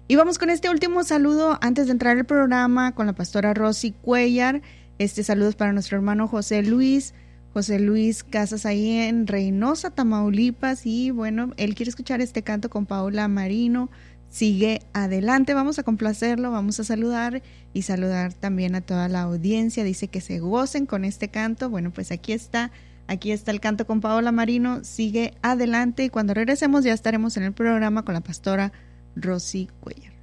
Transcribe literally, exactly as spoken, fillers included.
Y vamos con este último saludo antes de entrar al programa con la pastora Rosy Cuellar. Este saludo es para nuestro hermano José Luis. José Luis Casas ahí en Reynosa, Tamaulipas. Y bueno, él quiere escuchar este canto con Paula Marino. Sigue adelante, vamos a complacerlo, vamos a saludar y saludar también a toda la audiencia. Dice que se gocen con este canto. Bueno, pues aquí está, aquí está el canto con Paola Marino. Sigue adelante y cuando regresemos ya estaremos en el programa con la pastora Rosy Cuellar.